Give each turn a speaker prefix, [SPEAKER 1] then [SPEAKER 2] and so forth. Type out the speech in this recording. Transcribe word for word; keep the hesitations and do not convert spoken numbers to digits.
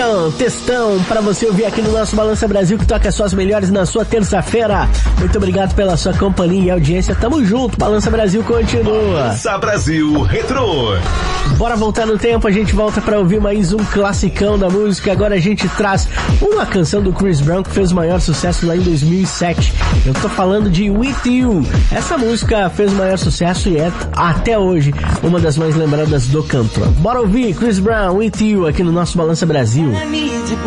[SPEAKER 1] Brown, textão pra você ouvir aqui no nosso Balança Brasil, que toca suas melhores na sua terça-feira. Muito obrigado pela sua companhia e audiência. Tamo junto, Balança Brasil continua.
[SPEAKER 2] Balança Brasil Retrô.
[SPEAKER 1] Bora voltar no tempo, a gente volta pra ouvir mais um classicão da música. Agora a gente traz uma canção do Chris Brown que fez o maior sucesso lá em dois mil e sete. Eu tô falando de With You. Essa música fez o maior sucesso e é, até hoje, uma das mais lembradas do cantor. Bora ouvir Chris Brown, With You, aqui no nosso Balança Brasil.